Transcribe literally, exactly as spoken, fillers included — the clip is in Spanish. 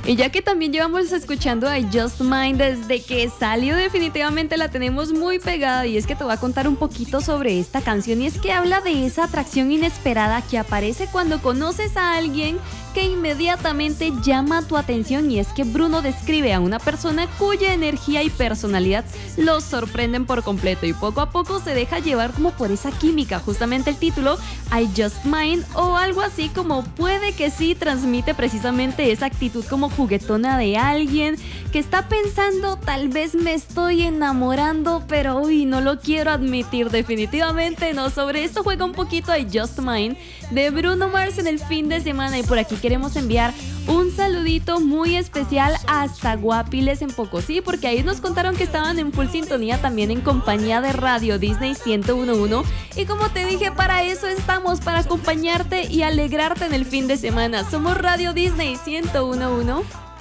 Y ya que también llevamos escuchando a Just Mine desde que salió, definitivamente la tenemos muy pegada. Y es que te voy a contar un poquito sobre esta canción. Y es que habla de esa atracción inesperada que aparece cuando conoces a alguien que inmediatamente llama tu atención. Y es que Bruno describe a una persona cuya energía y personalidad los sorprenden por completo, y poco a poco se deja llevar como por esa química. Justamente el título, I Just Mine, o algo así como puede que sí, transmite precisamente esa actitud como juguetona de alguien que está pensando, tal vez me estoy enamorando, pero uy, no lo quiero admitir. Definitivamente no. Sobre esto juega un poquito I Just Mine de Bruno Mars en el fin de semana. Y por aquí queremos enviar un saludito muy especial hasta Guapiles en Pocosí, porque ahí nos contaron que estaban en full sintonía también en compañía de Radio Disney ciento uno punto uno. Y como te dije, para eso estamos, para acompañarte y alegrarte en el fin de semana. Somos Radio Disney ciento uno punto uno.